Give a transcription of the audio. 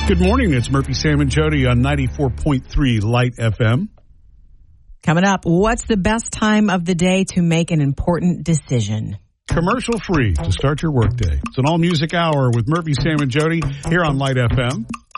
Good morning. It's Murphy, Sam, and Jody on 94.3 Light FM. Coming up, what's the best time of the day to make an important decision? Commercial free to start your workday. It's an all music hour with Murphy, Sam, and Jody here on Light FM.